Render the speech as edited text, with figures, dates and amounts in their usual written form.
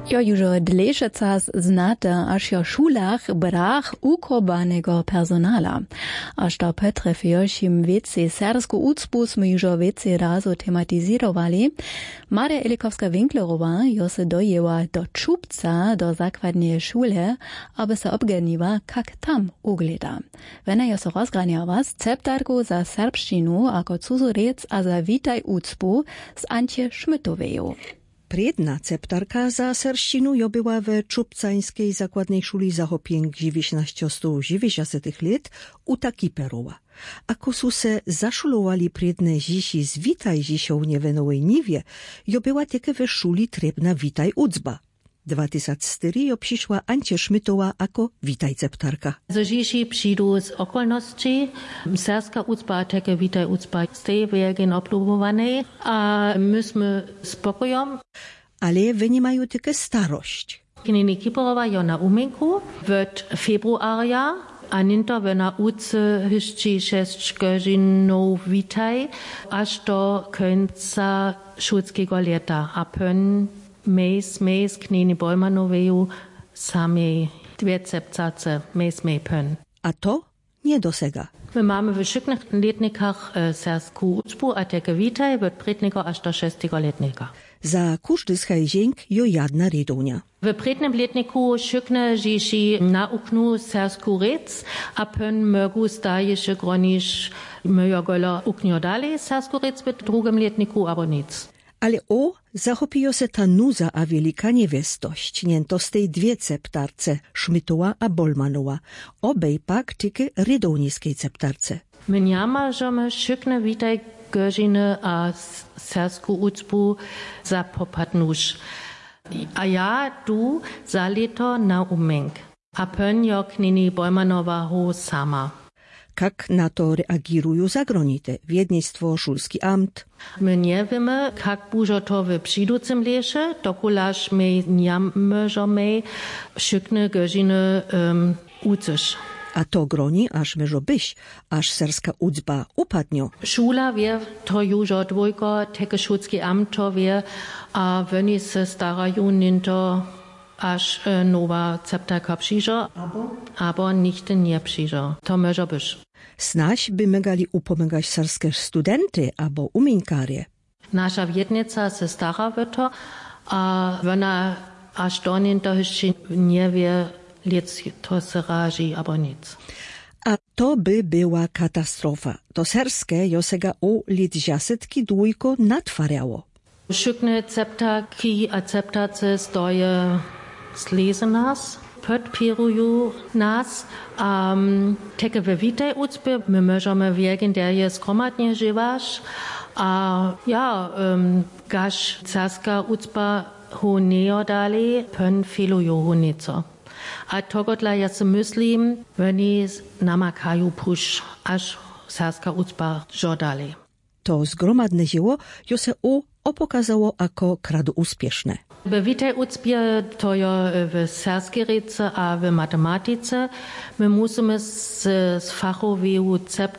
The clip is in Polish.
Jo już dlejszy czas znate, aż jo szulach brak ukobanego personala. Aż to potrafiuszym więcej sersku ucpu sme już więcej razu tematizirowali. Maria Elikowska-Winklerowa jo se dojęła do Czubca, do zakładnej szule, aby se obganiła, jak tam ugleda. Wena jo se rozgraniała z ceptarku za serbszczynu, ako cuzurec a za witaj ucpu z Antje Szmytoweju. Priedna ceptarka za serszczynu jo była w Czubcańskiej zakładnej szuli zahopięk 1990 lat u Takiperowa. Ako su se zaszulowali priedne ziši z witaj zisią niewenowej niwie, jo była tylko we szuli trebna witaj ucba. 2004 jo przyszła Antje Szmytowa jako witaj ceptarka. Z ziši przyjdą z okolności. Serska ucba, takie witaj ucba, z tej wegen oblubowanej, a myśmy spokojom. Ale oni mają tylko starość. Kinini Kiperowa jo na umenku, w februaria, a ninto w na uce hyszczy 6 godzinów witaj, aż do końca szulskiego lata, a pen Mes, knini Bolmanoveju, sami dwie cepcace, mes pen. A to nie dosega. My mamy w szyknych letnikach sersku ucpu, a teke witaj w prednika aż do 6 letnika. Za każdy schajzienk jo jedna redownia. W prednym letniku szykne dzieci nauknu sersku rec, a pen mögu staješe groniš möjogola uknio dalej sersku rec w drugim letniku, aber nic. Ale zachopiło se ta nuza a wielika niewestość, niento z tej dwie ceptarce, Szmytowa a Bolmanowa, obej pak tyke redowniskiej ceptarce. My nie możemy szykne witaj godziny a sersku ucpu zapopadnusz. A ja tu za leto na umenk. A pen jo knini Bolmanowa ho sama. Jak na to reagirują zagronite, Wiednictwo, Szulski Amt? My nie wiemy, jak bużo to w przyjducym lesie, dokulaż my nie możemy szykne godziny uczyć. A to groni, aż myżo byś, aż serska ucba upadnie. Szula wie, to już dwójko, teke Szulski Amt to wie, a oni se starają ninto, aż nowa ceptarka przyjdzie, aber nikt nie przyjdzie. To może być. Snaś by megali upomagać serskie studenty albo umienkarie. Nasza Wiednica se stara w to, a ona aż do ninto jeszcze nie wie, lec to se razi, aber nic. A to by była katastrofa. To serskie josega o lidziasetki dwójko natwariało. Szykne ceptarki a ceptace stoje sleze nas, podpiruju nas, a teke we witaj ucby, my możemy wiegen, der je skromadnie żywasz, a ja, gaš carska ucba ho neo dali, pen filuju ho nico. A togodla ja se myslím, oni namakajú puš, až carska ucba žodali. To zgromadne dzieło jo se opokazało jako kradu uspieszne. W witaj ucbie to jo w serskiej rece a w matematyce. My musimy z fachowej